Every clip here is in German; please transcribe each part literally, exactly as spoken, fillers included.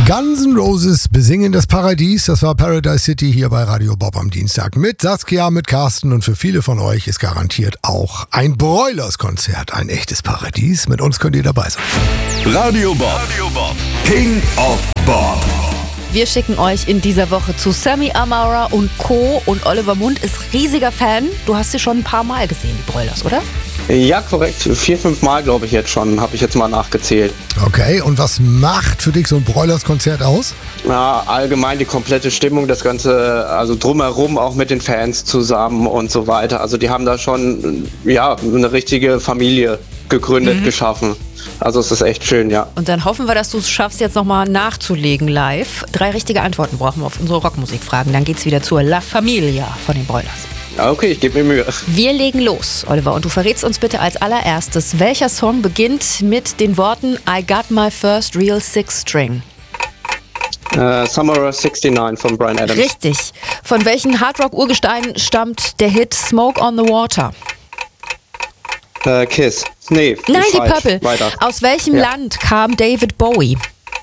Guns N' Roses besingen das Paradies. Das war Paradise City hier bei Radio Bob am Dienstag mit Saskia, mit Carsten und für viele von euch ist garantiert auch ein Broilers-Konzert ein echtes Paradies. Mit uns könnt ihr dabei sein. Radio Bob, Radio Bob. King of Bob. Wir schicken euch in dieser Woche zu Sammy Amara und Co. Und Oliver Mund ist riesiger Fan. Du hast sie schon ein paar Mal gesehen, die Broilers, oder? Ja, korrekt. Vier, fünf Mal, glaube ich, jetzt schon. Habe ich jetzt mal nachgezählt. Okay, und was macht für dich so ein Broilers-Konzert aus? Ja, allgemein die komplette Stimmung, das Ganze, also drumherum auch mit den Fans zusammen und so weiter. Also die haben da schon, ja, eine richtige Familie gegründet, mhm. geschaffen. Also es ist echt schön, ja. Und dann hoffen wir, dass du es schaffst, jetzt nochmal nachzulegen live. Drei richtige Antworten brauchen wir auf unsere Rockmusikfragen. Dann geht's wieder zur La Familia von den Broilers. Ja, okay, ich gebe mir Mühe. Wir legen los, Oliver. Und du verrätst uns bitte als allererstes, welcher Song beginnt mit den Worten I got my first real six string? Uh, Summer of sixty-nine von Bryan Adams. Richtig. Von welchen Hardrock-Urgesteinen stammt der Hit Smoke on the Water? Uh, Kiss. Nee, Nein, die falsch. Purple. Weiter. Aus welchem Ja. Land kam David Bowie?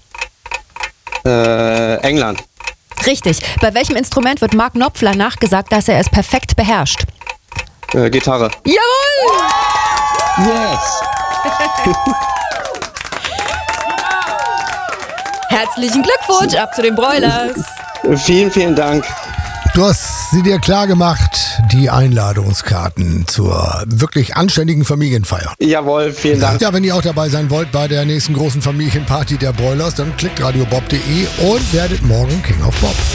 Uh, England. Richtig. Bei welchem Instrument wird Mark Knopfler nachgesagt, dass er es perfekt beherrscht? Uh, Gitarre. Jawohl! Yes! Herzlichen Glückwunsch, ab zu den Broilers. Vielen, vielen Dank. Du hast sie dir klar gemacht, die Einladungskarten zur wirklich anständigen Familienfeier. Jawohl, vielen Dank. Ja, wenn ihr auch dabei sein wollt bei der nächsten großen Familienparty der Broilers, dann klickt radiobob punkt de und werdet morgen King of Bob.